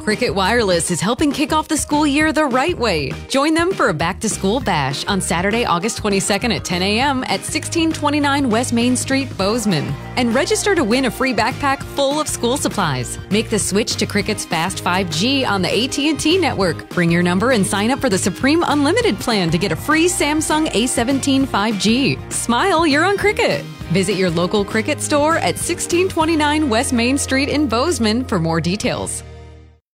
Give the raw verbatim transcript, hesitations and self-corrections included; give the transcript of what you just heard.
Cricket Wireless is helping kick off the school year the right way. Join them for a back-to-school bash on Saturday, August twenty-second at ten a m at sixteen twenty-nine West Main Street, Bozeman. And register to win a free backpack full of school supplies. Make the switch to Cricket's Fast five G on the A T and T network. Bring your number and sign up for the Supreme Unlimited plan to get a free Samsung A seventeen five G. Smile, you're on Cricket. Visit your local Cricket store at sixteen twenty-nine West Main Street in Bozeman for more details.